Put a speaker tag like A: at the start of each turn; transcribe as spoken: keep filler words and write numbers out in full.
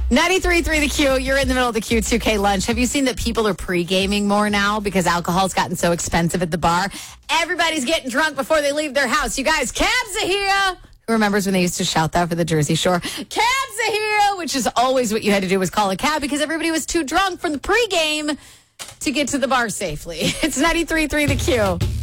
A: ninety-three point three The Q, you're in the middle of the Q two K lunch. Have you seen that people are pre-gaming more now because alcohol's gotten so expensive at the bar? Everybody's getting drunk before they leave their house. You guys, cabs are here. Who remembers when they used to shout that for the Jersey Shore? Cabs are here, which is always what you had to do was call a cab because everybody was too drunk from the pre-game to get to the bar safely. It's ninety-three point three The Q.